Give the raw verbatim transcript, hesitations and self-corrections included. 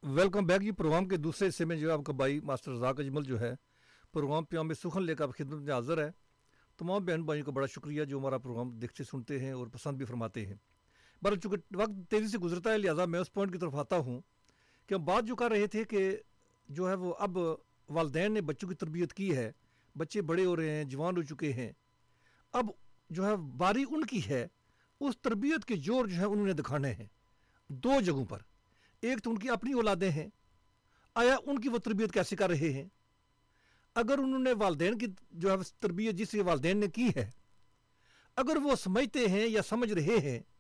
Welcome back. ये programme के दूसरे हिस्से में जो है आपका भाई मास्टर रज़ाक अजमल जो है प्रोग्राम पे हमें सुखन लेकर आप खिदमत में हाज़िर है। तमाम बहन भाइयों का बड़ा शुक्रिया जो हमारा प्रोग्राम देखते सुनते हैं और पसंद भी फरमाते हैं। पर चूँकि वक्त तेज़ी से गुजरता है, लिहाजा मैं उस पॉइंट की तरफ आता हूँ कि हम बात जो कर रहे थे कि जो है वो अब वालदैन ने बच्चों की तरबियत की है, बच्चे बड़े हो रहे हैं, जवान हो चुके हैं, अब जो है बारी उनकी है उस तरबियत के जोर जो है उन्होंने दिखाने हैं दो जगहों पर। एक तो उनकी अपनी औलादें हैं, आया उनकी वो तरबियत कैसे कर रहे हैं। अगर उन्होंने वालदैन की जो है तरबियत जिस वालदैन ने की है, अगर वो समझते हैं या समझ रहे हैं